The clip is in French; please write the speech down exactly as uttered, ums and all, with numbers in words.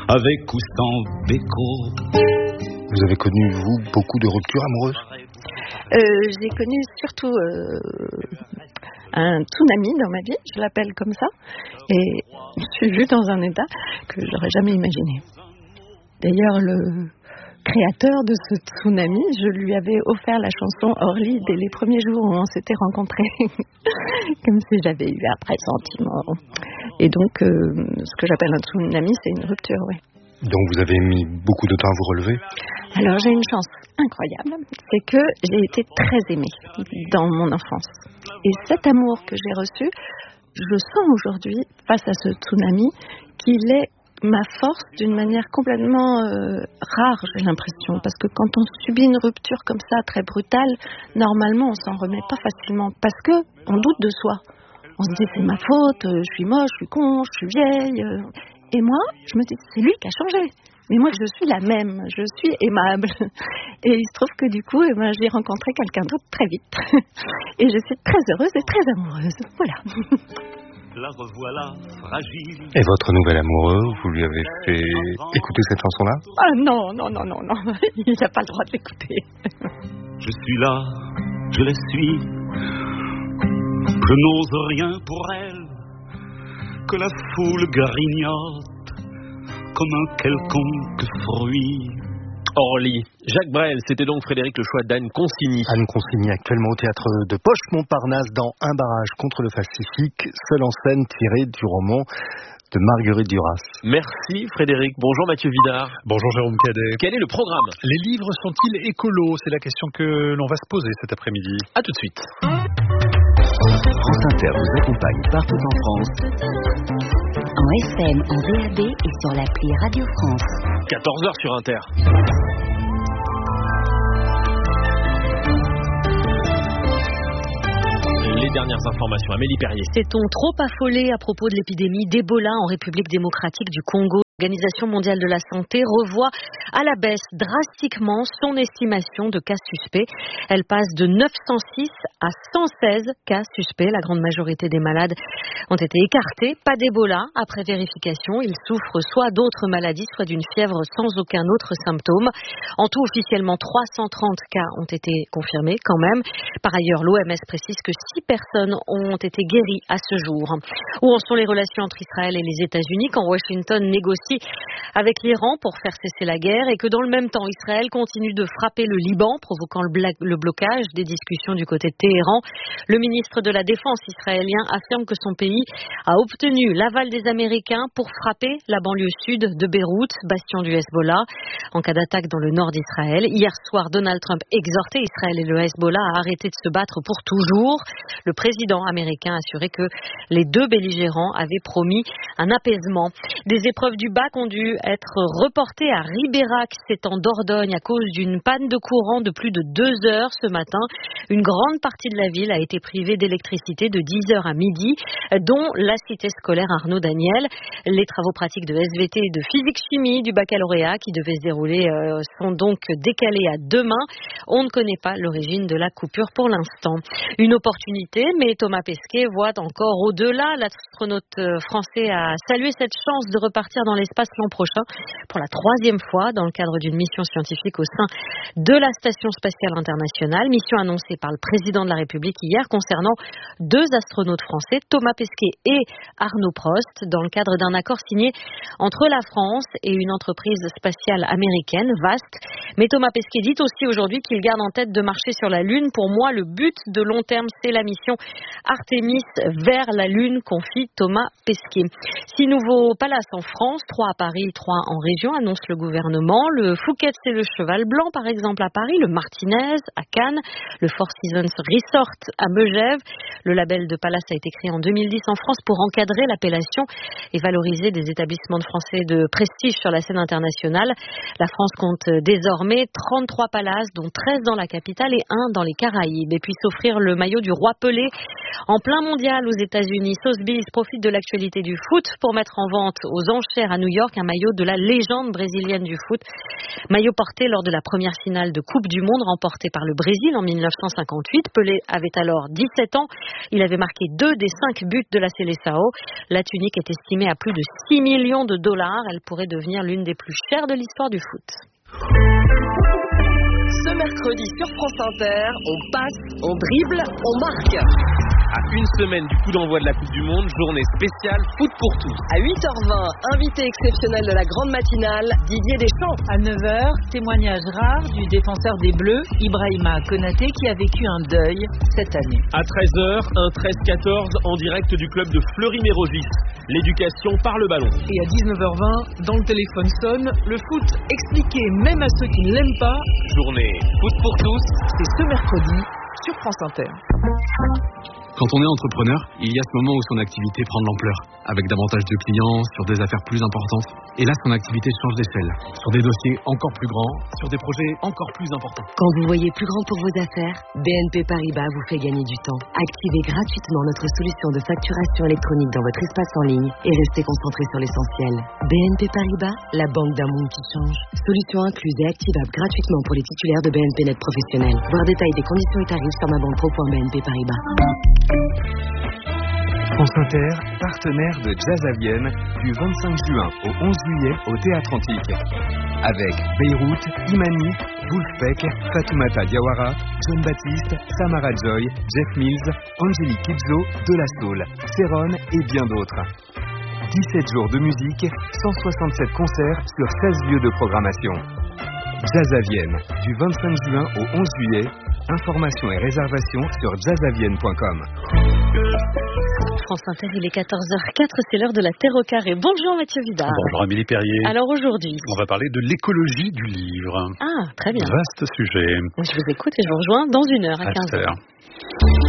avec ou sans béco. Vous avez connu, vous, beaucoup de ruptures amoureuses ? euh, J'ai connu surtout euh, un tsunami dans ma vie, je l'appelle comme ça, et je suis vue dans un état que j'aurais jamais imaginé. D'ailleurs, le créateur de ce tsunami, je lui avais offert la chanson Orly dès les premiers jours où on s'était rencontrés, comme si j'avais eu un pressentiment. Et donc, euh, ce que j'appelle un tsunami, c'est une rupture, oui. Donc vous avez mis beaucoup de temps à vous relever ? Alors j'ai une chance incroyable, c'est que j'ai été très aimée dans mon enfance. Et cet amour que j'ai reçu, je sens aujourd'hui, face à ce tsunami, qu'il est ma force d'une manière complètement euh, rare, j'ai l'impression. Parce que quand on subit une rupture comme ça, très brutale, normalement on s'en remet pas facilement. Parce que on doute de soi. On se dit c'est ma faute, je suis moche, je suis con, je suis vieille... Et moi, je me dis, c'est lui qui a changé. Mais moi, je suis la même, je suis aimable. Et il se trouve que du coup, eh ben, j'ai rencontré quelqu'un d'autre très vite. Et je suis très heureuse et très amoureuse. Voilà. La revoilà fragile. Et votre nouvel amoureux, vous lui avez fait écouter cette chanson-là ? Ah non, non, non, non, non. Il n'a pas le droit de l'écouter. Je suis là, je la suis. Je n'ose rien pour elle. Que la foule grignote comme un quelconque fruit. Orly. Jacques Brel, c'était donc Frédéric le choix d'Anne Consigny. Anne Consigny, actuellement au théâtre de Poche-Montparnasse dans Un barrage contre le Pacifique, seule en scène tirée du roman de Marguerite Duras. Merci Frédéric. Bonjour Mathieu Vidard. Bonjour Jérôme Cadet. Quel est le programme ? Les livres sont-ils écolos ? C'est la question que l'on va se poser cet après-midi. À tout de suite. France Inter vous accompagne partout en France, en F M, en D A B et sur l'appli Radio France. quatorze heures sur Inter. Les dernières informations, Amélie Perrier. S'est-on trop affolé à propos de l'épidémie d'Ebola en République démocratique du Congo ? L'Organisation mondiale de la santé revoit à la baisse drastiquement son estimation de cas suspects. Elle passe de neuf cent six à cent seize cas suspects. La grande majorité des malades ont été écartés. Pas d'Ebola après vérification. Ils souffrent soit d'autres maladies, soit d'une fièvre sans aucun autre symptôme. En tout, officiellement, trois cent trente cas ont été confirmés quand même. Par ailleurs, l'O M S précise que six personnes ont été guéries à ce jour. Où en sont les relations entre Israël et les États-Unis quand Washington négocie avec l'Iran pour faire cesser la guerre et que dans le même temps, Israël continue de frapper le Liban, provoquant le, bla- le blocage des discussions du côté de Téhéran. Le ministre de la Défense israélien affirme que son pays a obtenu l'aval des Américains pour frapper la banlieue sud de Beyrouth, bastion du Hezbollah, en cas d'attaque dans le nord d'Israël. Hier soir, Donald Trump exhortait Israël et le Hezbollah à arrêter de se battre pour toujours. Le président américain a assuré que les deux belligérants avaient promis un apaisement. Des épreuves du bac ont dû être reportés à Ribérac, c'est en Dordogne, à cause d'une panne de courant de plus de deux heures ce matin. Une grande partie de la ville a été privée d'électricité de dix heures à midi, dont la cité scolaire Arnaud Daniel. Les travaux pratiques de S V T et de physique-chimie du baccalauréat qui devaient se dérouler euh, sont donc décalés à demain. On ne connaît pas l'origine de la coupure pour l'instant. Une opportunité, mais Thomas Pesquet voit encore au-delà. L'astronaute français a salué cette chance de repartir dans l'espace l'an prochain pour la troisième fois dans le cadre d'une mission scientifique au sein de la Station spatiale internationale. Mission annoncée par le président de la République hier concernant deux astronautes français, Thomas Pesquet et Arnaud Prost, dans le cadre d'un accord signé entre la France et une entreprise spatiale américaine, Vast. Mais Thomas Pesquet dit aussi aujourd'hui qu'il garde en tête de marcher sur la Lune. Pour moi, le but de long terme, c'est la mission Artemis vers la Lune, confie Thomas Pesquet. Six nouveaux palaces en France, trois à Paris, trois en région, annonce le gouvernement. Le Fouquet, c'est le Cheval Blanc, par exemple, à Paris, le Martinez à Cannes, le Four Seasons Resort à Megève. Le label de Palace a été créé en deux mille dix en France pour encadrer l'appellation et valoriser des établissements de français de prestige sur la scène internationale. La France compte désormais désormais trente-trois palaces, dont treize dans la capitale et un dans les Caraïbes. Et puis s'offrir le maillot du roi Pelé en plein mondial aux États-Unis. Sotheby's profite de l'actualité du foot pour mettre en vente aux enchères à New York un maillot de la légende brésilienne du foot. Maillot porté lors de la première finale de Coupe du Monde remportée par le Brésil en mille neuf cent cinquante-huit. Pelé avait alors dix-sept ans. Il avait marqué deux des cinq buts de la Seleção. La tunique est estimée à plus de six millions de dollars. Elle pourrait devenir l'une des plus chères de l'histoire du foot. Ce mercredi sur France Inter, on passe, on dribble, on marque. À une semaine du coup d'envoi de la Coupe du Monde, journée spéciale foot pour tous. À huit heures vingt, invité exceptionnel de la grande matinale, Didier Deschamps. À neuf heures, témoignage rare du défenseur des Bleus, Ibrahima Konaté, qui a vécu un deuil cette année. À treize heures, un treize quatorze en direct du club de Fleury-Mérogis. L'éducation par le ballon. Et à dix-neuf heures vingt, dans le téléphone sonne, le foot expliqué même à ceux qui ne l'aiment pas. Journée foot pour tous. C'est ce mercredi sur France Inter. Quand on est entrepreneur, il y a ce moment où son activité prend de l'ampleur, avec davantage de clients, sur des affaires plus importantes. Et là, son activité change d'échelle, sur des dossiers encore plus grands, sur des projets encore plus importants. Quand vous voyez plus grand pour vos affaires, B N P Paribas vous fait gagner du temps. Activez gratuitement notre solution de facturation électronique dans votre espace en ligne et restez concentré sur l'essentiel. B N P Paribas, la banque d'un monde qui change. Solution incluse et activable gratuitement pour les titulaires de B N P Net professionnels. Voir détail des conditions et tarifs sur ma banque pro point b n p paribas. France Inter, partenaire de Jazz à Vienne, du vingt-cinq juin au onze juillet au Théâtre Antique. Avec Beyrouth, Imani, Wolfpack, Fatoumata Diawara, John Baptiste, Samara Joy, Jeff Mills, Angélique Kidjo, De La Soul, Céron et bien d'autres. dix-sept jours de musique, cent soixante-sept concerts sur seize lieux de programmation. Jazz à Vienne, du vingt-cinq juin au onze juillet. Informations et réservations sur jazz à vienne point com. France Inter, il est quatorze heures quatre, c'est l'heure de la Terre au carré. Bonjour Mathieu Vidard. Bonjour Amélie Perrier. Alors aujourd'hui, on va parler de l'écologie du livre. Ah, très bien. Vaste sujet. Je vous écoute et je vous rejoins dans une heure à, à quinze heures.